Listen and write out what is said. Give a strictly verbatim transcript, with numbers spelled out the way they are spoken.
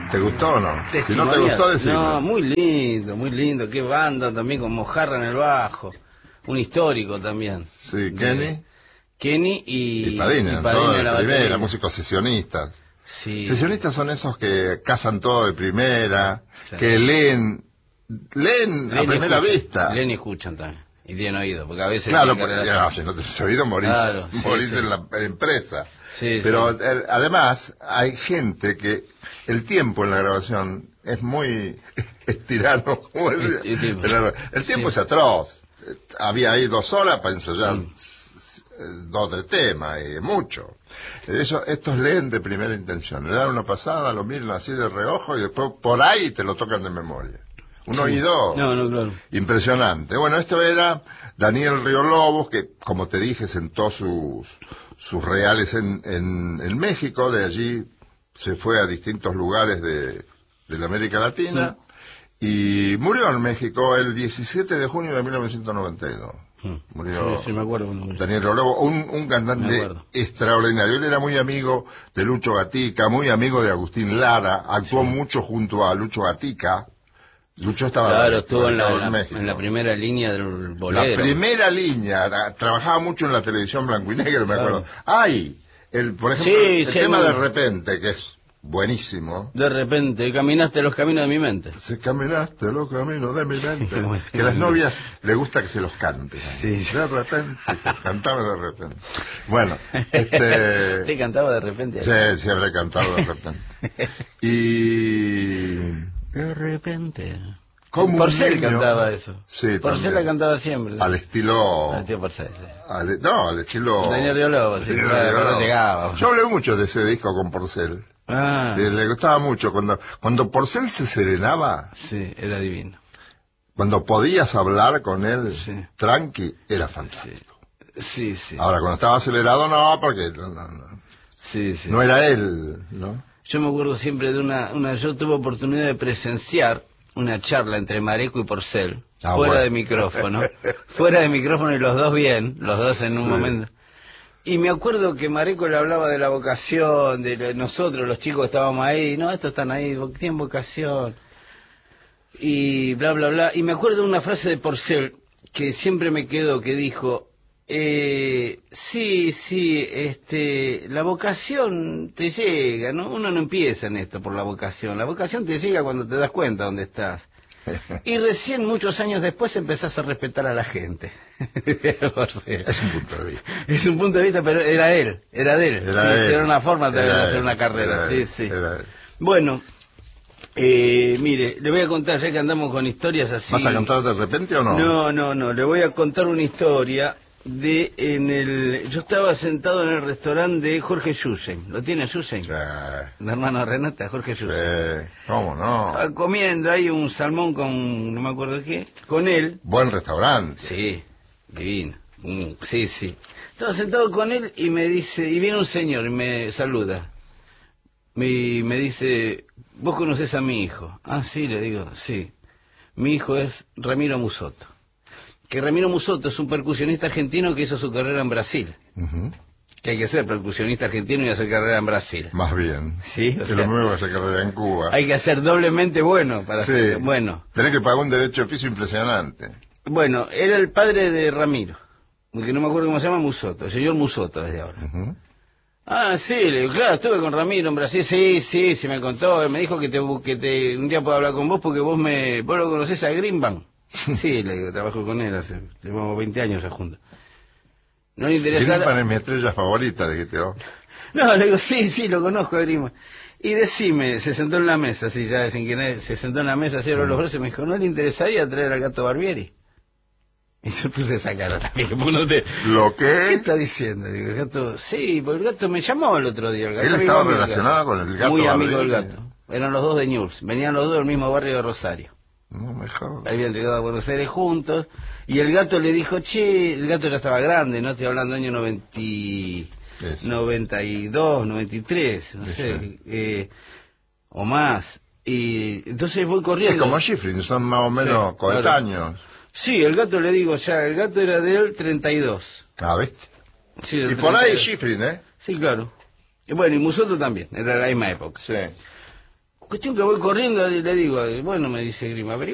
¿Te gustó o no? Si no te gustó, decime. No, muy lindo, muy lindo. Qué banda también con Mojarra en el bajo. Un histórico también. Sí, Kenny. Kenny y, y Padina, y Padina todo en de la primera, batería. músicos sesionistas. Sí. Sesionistas son esos que cazan todo de primera, Sí. que leen, leen, leen a primera escuchan, vista. Leen y escuchan también. Y tienen oído, porque a veces... Claro, porque, no, si no tenés oído morís, claro, sí, morís sí. en la empresa. Sí, Pero sí. el, además hay gente que el tiempo en la grabación es muy estirano, como decía. El, el, el, el tiempo sí. es atroz. Había ahí dos horas para ensayar Mm. dos o tres temas, y mucho. Eso, estos leen de primera intención, le dan una pasada, lo miran así de reojo y después por ahí te lo tocan de memoria. Un Sí. oído no, no, claro. impresionante. Bueno, esto era Daniel Río Lobos, que como te dije sentó sus, sus reales en, en, en México, de allí se fue a distintos lugares de, de la América Latina, mm. y murió en México el diecisiete de junio de mil novecientos noventa y dos. Murió sí, sí, me acuerdo Daniel Río Lobos, un, un cantante extraordinario. Él era muy amigo de Lucho Gatica, muy amigo de Agustín Lara, actuó sí. mucho junto a Lucho Gatica. Lucho estaba claro, estuvo en la, en, la, México. en la primera línea del bolero. La primera línea, la, trabajaba mucho en la televisión blanco y negro, me claro. acuerdo. Ay, el, por ejemplo, sí, el sí, tema bueno. De repente, que es buenísimo. De repente, caminaste los caminos de mi mente. Se caminaste los caminos de mi mente. Que a las novias les gusta que se los cante. Sí, sí. De repente, cantaba de repente. Bueno, este... Sí, cantaba de repente. Sí, sí, habré cantado de repente. Y... De repente... Como Porcel cantaba eso. Sí, Porcel la cantaba siempre. Al estilo... Al estilo Porcel. Sí. Al, no, al estilo... Daniel Río Lobos, sí, claro, no llegaba. Yo hablé mucho de ese disco con Porcel. Ah. Le, le gustaba mucho. Cuando, cuando Porcel se serenaba... Sí, era divino. Cuando podías hablar con él, sí. tranqui, era fantástico. Sí, sí. Ahora, cuando estaba acelerado, no, porque... No, no, no. Sí, sí. No era él, ¿no? Yo me acuerdo siempre de una... una yo tuve oportunidad de presenciar una charla entre Mareco y Porcel, ah, fuera bueno. de micrófono, fuera de micrófono y los dos bien, los dos en un sí. momento. Y me acuerdo que Mareco le hablaba de la vocación, de nosotros, los chicos estábamos ahí, no, estos están ahí, tienen vocación, y bla, bla, bla. Y me acuerdo de una frase de Porcel que siempre me quedó, que dijo, eh, sí, sí, este, la vocación te llega, ¿no? Uno no empieza en esto por la vocación, la vocación te llega cuando te das cuenta dónde estás. Y recién, muchos años después, empezás a respetar a la gente. Es un punto de vista. Es un punto de vista, pero era él, era de él. Era, sí, él. Era una forma también era de hacer él. una carrera, era sí, él. sí. Era él. Bueno, eh, mire, le voy a contar, ya que andamos con historias así... ¿Vas a contar de repente o no? No, no, no, le voy a contar una historia de en el... Yo estaba sentado en el restaurante de Jorge Yusen. ¿Lo tiene Yusen? Sí. El hermano de Renata, Jorge Yusen. Sí. ¿Cómo no? Estaba comiendo ahí un salmón con... no me acuerdo qué. Con él. Buen restaurante. Sí, divino. Mm, sí, sí. Estaba sentado con él y me dice... Y viene un señor y me saluda. Y me dice... ¿Vos conocés a mi hijo? Ah, sí, le digo, sí. Mi hijo es Ramiro Musotto. Que Ramiro Musotto es un percusionista argentino que hizo su carrera en Brasil. Uh-huh. Que hay que ser percusionista argentino y hacer carrera en Brasil. Más bien. Sí, o que sea, lo mismo hacer carrera en Cuba. Hay que ser doblemente bueno para sí. hacer... Bueno. Tenés que pagar un derecho de oficio impresionante. Bueno, era el padre de Ramiro, que no me acuerdo cómo se llama, Musotto, el señor Musotto desde ahora. Uh-huh. Ah, sí, le digo, claro, estuve con Ramiro en Brasil, sí, sí, sí me contó, me dijo que te que te un día puedo hablar con vos porque vos me vos lo conocés a Greenbank. Sí, le digo, trabajo con él hace, llevamos veinte años ya juntos. No le interesa... Greenbank es mi estrella favorita, le dije, oh. No, le digo, sí, sí, lo conozco a Greenbank. Y decime, se sentó en la mesa, así ya sin quién se sentó en la mesa, así abrió los brazos y me dijo, ¿no le interesaría traer al gato Barbieri? Y yo puse esa cara también. No te... ¿Lo qué? ¿Qué está diciendo? Digo, el gato, sí, porque el gato me llamó el otro día. El gato, ¿Él estaba relacionado con el gato? Muy Barbieri? amigo del gato. Eran los dos de Newell's. Venían los dos del mismo barrio de Rosario. No me jodas. Habían llegado a Buenos Aires juntos. Y el gato le dijo, che, el gato ya estaba grande, ¿no? Estoy hablando año noventa, noventa y dos, noventa y tres, no sé, eh, o más. Y entonces voy corriendo. Es como Schifrin, son más o menos sí, coetáneos. Claro. Sí, el gato le digo ya, el gato era de él treinta y dos. Ah, ¿viste? Sí, y por ahí Schifrin, ¿eh? Sí, claro. Y bueno, y Musotto también, era de la misma época. Sí. Cuestión que voy corriendo y le digo, bueno, me dice Grima,